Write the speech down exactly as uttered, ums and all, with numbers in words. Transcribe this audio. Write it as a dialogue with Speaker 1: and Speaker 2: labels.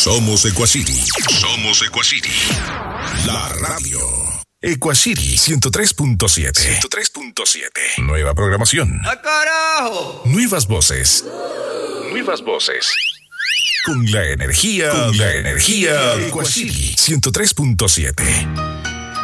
Speaker 1: Somos Equacity. Somos Equacity. La radio. Equacity ciento tres punto siete. ciento tres punto siete. Nueva programación.
Speaker 2: ¡Ah, carajo!
Speaker 1: Nuevas voces. Nuevas voces. Con la energía. Con la energía. Equacity ciento tres punto siete.